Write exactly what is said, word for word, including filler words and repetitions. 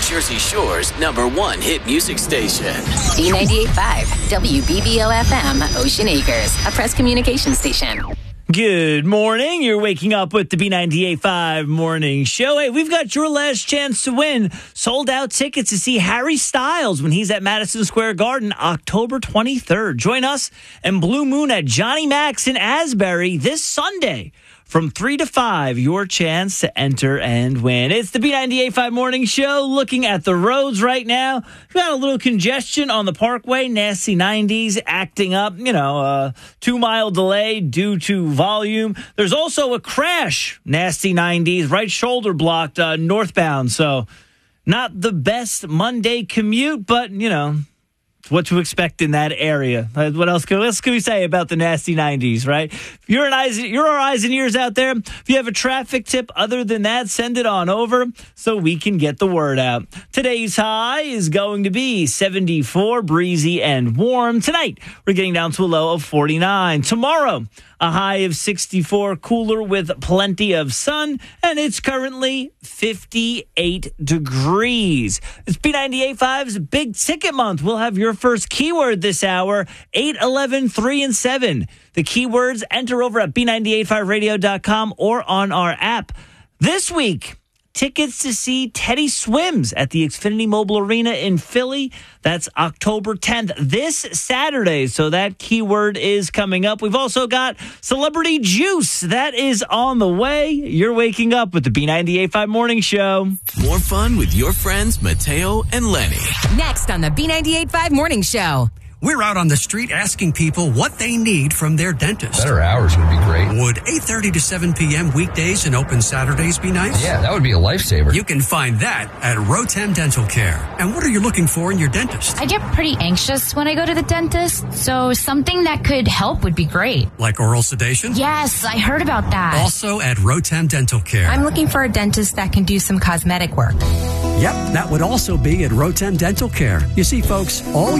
Jersey Shore's number one hit music station. B ninety-eight point five, W B B O F M, Ocean Acres, a press communication station. Good morning. You're waking up with the B ninety-eight point five Morning Show. Hey, we've got your last chance to win sold out tickets to see Harry Styles when he's at Madison Square Garden October twenty-third. Join us and Blue Moon at Johnny Mac's in Asbury this Sunday. From three to five, your chance to enter and win. It's the B ninety-eight point five Morning Show. Looking at the roads right now, we've got a little congestion on the Parkway. Nasty nineties acting up, you know, a two-mile delay due to volume. There's also a crash, Nasty nineties, right shoulder blocked uh, northbound. So not the best Monday commute, but, you know, what to expect in that area. What else can, what else can we say about the nasty nineties, right? If you're, an eyes, you're our eyes and ears out there. If you have a traffic tip other than that, send it on over so we can get the word out. Today's high is going to be seventy-four, breezy and warm. Tonight, we're getting down to a low of forty-nine. Tomorrow, a high of sixty-four, cooler with plenty of sun, and it's currently fifty-eight degrees. It's B ninety-eight point five's Big Ticket Month. We'll have your first keyword this hour, eight, eleven, three, and seven. The keywords, enter over at B nine eight five radio dot com or on our app. This week, tickets to see Teddy Swims at the Xfinity Mobile Arena in Philly. That's October tenth, this Saturday. So that keyword is coming up. We've also got Celebrity Juice. That is on the way. You're waking up with the B ninety-eight point five Morning Show. More fun with your friends Mateo and Lenny. Next on the B ninety-eight point five Morning Show. We're out on the street asking people what they need from their dentist. Better hours would be great. Would eight thirty to seven p.m. weekdays and open Saturdays be nice? Yeah, that would be a lifesaver. You can find that at Rotem Dental Care. And what are you looking for in your dentist? I get pretty anxious when I go to the dentist, so something that could help would be great. Like oral sedation? Yes, I heard about that. Also at Rotem Dental Care. I'm looking for a dentist that can do some cosmetic work. Yep, that would also be at Rotem Dental Care. You see, folks, all